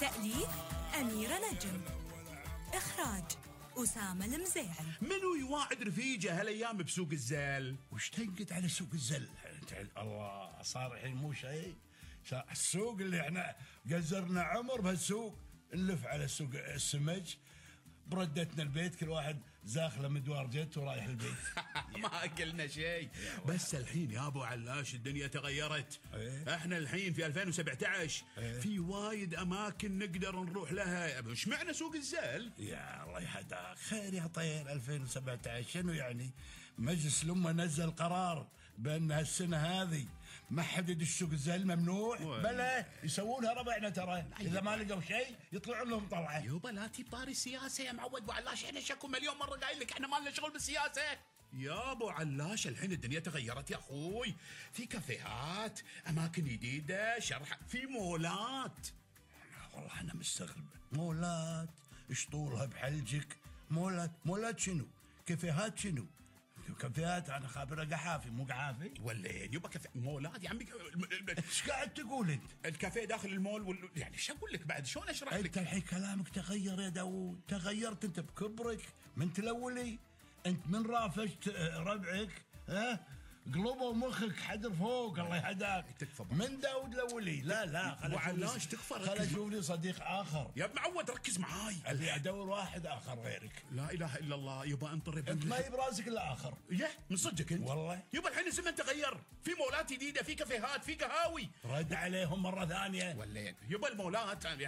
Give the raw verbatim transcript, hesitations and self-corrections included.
تأليف أميرة نجم، إخراج أسامة المزيعل. منو يواعد رفيجه هالايام بسوق الزل؟ وش تنقد على سوق الزل؟ الله صار الحين مو شيء، السوق اللي احنا قزرنا عمر بهالسوق، نلف على سوق السمج بردتنا البيت، كل واحد زاخله مدوار جت ورايح البيت. ما قلنا شيء، بس الحين يا ابو علاش الدنيا تغيرت. ايه؟ احنا الحين في ألفين وسبعة عشر. ايه؟ في وايد اماكن نقدر نروح لها، ايش معنى سوق الزل؟ يا الله يهداك، خير يا طير. ألفين وسبعة عشر شنو يعني؟ مجلس الأمة نزل قرار بأن هالسنة هذه ما حد يدش سوق الزل، ممنوع. بلى يسوونها ربعنا ترى، إذا ما لقوا شيء يطلعون لهم طلعة. يوبا لا تجيب طاري السياسة يا معود ابو علاش، احنا شكو مليون مرة قايل لك احنا ما لنا شغل بالسياسة. يا ابو علاش الحين الدنيا تغيرت يا اخوي، في كافيهات، اماكن جديدة، شرح، في مولات. والله أنا مستغرب، مولات إيش طولها بحلجك؟ مولات مولات شنو؟ كافيهات شنو؟ كافيهات أنا خابرة قحافي مو قحافي ولا يبا كافيه مولات يا عمي. ايش قاعد تقول انت؟ الكافيه داخل المول وال... يعني شو اقول لك بعد، شلون اشرح لك؟ انت الحين كلامك تغير يا داوود، تغيرت انت بكبرك من تلولي. انت من رافشت ربعك ها قلبوا مخك حدر فوق، الله يهداك. تكفى من داود لولي. لا لا خل وعلاش تكفى؟ خل اشوف لي صديق اخر يا ابن معود، ركز معاي. اللي ادور واحد اخر غيرك. لا اله الا الله يبا انطر. انت ما يبراسك الا اخر. يه من صدقك انت والله يبا الحين الزمن تغير، في مولات جديده، في كافيهات، في قهاوي. رد عليهم مره ثانيه ولا يبا المولات يعني